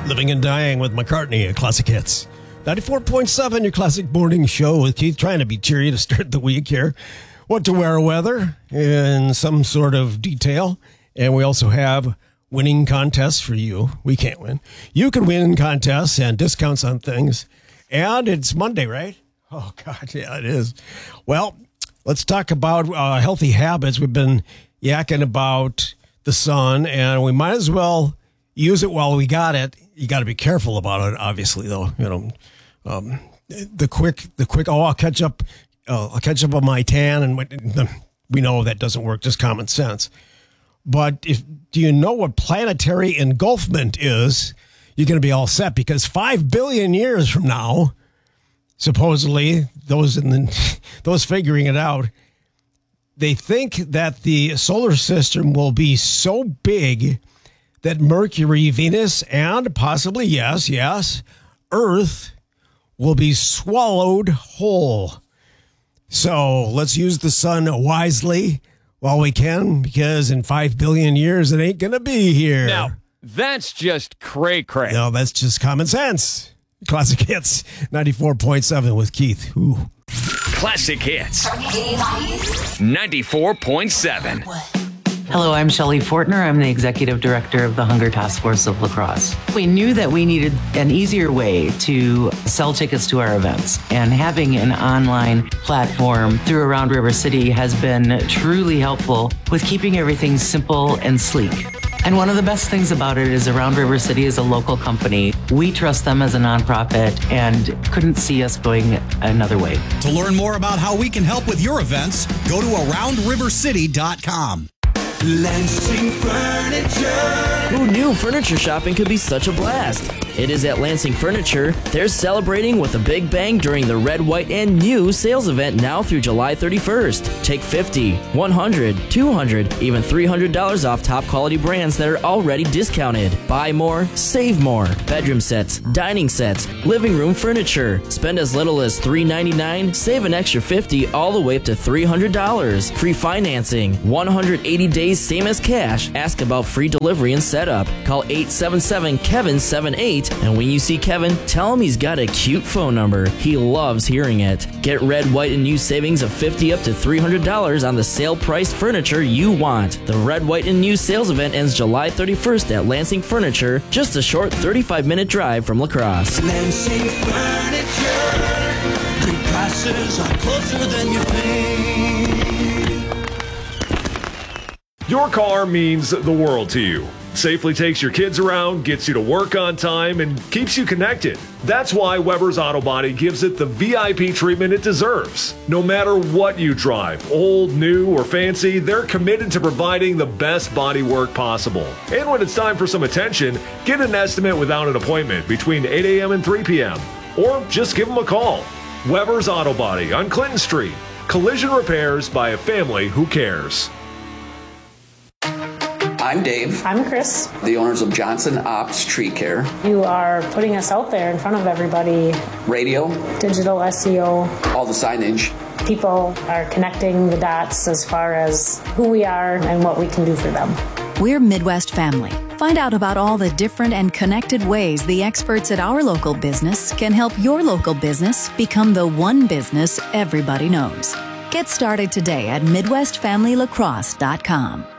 Living and Dying with McCartney at Classic Hits. 94.7, your classic morning show with Keith, trying to be cheery to start the week here. What to wear weather in some sort of detail. And we also have winning contests for you. We can't win. You can win contests and discounts on things. And it's Monday, right? Oh, God, yeah, it is. Well, let's talk about healthy habits. We've been yakking about the sun, and we might as well use it while we got it. You got to be careful about it, obviously, though. You know, the quick. Oh, I'll catch up on my tan, and we know that doesn't work. Just common sense. But do you know what planetary engulfment is? You're going to be all set, because 5 billion years from now, supposedly those figuring it out, they think that the solar system will be so big that Mercury, Venus, and possibly, yes, Earth will be swallowed whole. So let's use the sun wisely while we can, because in 5 billion years, it ain't going to be here. Now, that's just cray-cray. No, that's just common sense. Classic Hits, 94.7 with Keith. Ooh. Classic Hits, 94.7. Hello, I'm Shelley Fortner. I'm the Executive Director of the Hunger Task Force of La Crosse. We knew that we needed an easier way to sell tickets to our events, and having an online platform through Around River City has been truly helpful with keeping everything simple and sleek. And one of the best things about it is Around River City is a local company. We trust them as a nonprofit and couldn't see us going another way. To learn more about how we can help with your events, go to AroundRiverCity.com. Lansing Furniture. Who knew furniture shopping could be such a blast? It is at Lansing Furniture. They're celebrating with a big bang during the Red, White, and New sales event now through July 31st. Take $50, $100, $200, even $300 off top quality brands that are already discounted. Buy more, save more. Bedroom sets, dining sets, living room furniture. Spend as little as $399, save an extra $50 all the way up to $300. Free financing, 180 days same as cash. Ask about free delivery and setup. Call 877-KEVIN-78, and when you see Kevin, tell him he's got a cute phone number. He loves hearing it. Get Red, White, and New savings of $50 up to $300 on the sale price furniture you want. The Red, White, and New sales event ends July 31st at Lansing Furniture, just a short 35-minute drive from La Crosse. Lansing Furniture. Great prices are closer than you think. Your car means the world to you. Safely takes your kids around, gets you to work on time, and keeps you connected. That's why Weber's Auto Body gives it the VIP treatment it deserves. No matter what you drive, old, new, or fancy, they're committed to providing the best body work possible. And when it's time for some attention, get an estimate without an appointment between 8 a.m. and 3 p.m. Or just give them a call. Weber's Auto Body on Clinton Street. Collision repairs by a family who cares. I'm Dave. I'm Chris. The owners of Johnson Ops Tree Care. You are putting us out there in front of everybody. Radio. Digital SEO. All the signage. People are connecting the dots as far as who we are and what we can do for them. We're Midwest Family. Find out about all the different and connected ways the experts at our local business can help your local business become the one business everybody knows. Get started today at MidwestFamilyLacrosse.com.